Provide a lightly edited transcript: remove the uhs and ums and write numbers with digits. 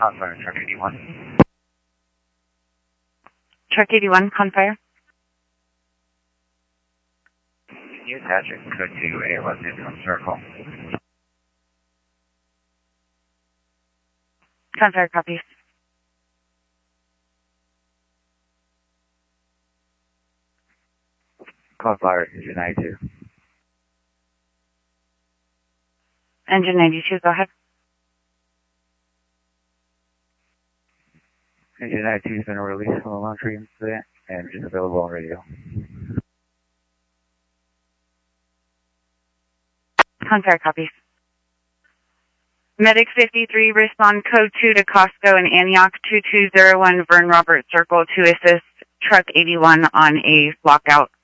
Confire, Truck 81. Truck 81, Confire. Can you attach it code to a left income circle? Confire, copy. Confire, engine 92. Engine 92, go ahead. Engine 92 has been released from a laundry incident and is available on radio. Confire, copy. Medic 53, respond code 2 to Costco in Antioch 2201 Vern Roberts Circle to assist Truck 81 on a lockout.